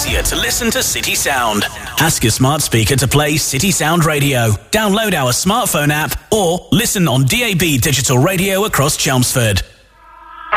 easier to listen to City Sound. Ask your smart speaker to play City Sound Radio. Download our smartphone app or listen on DAB digital radio across Chelmsford.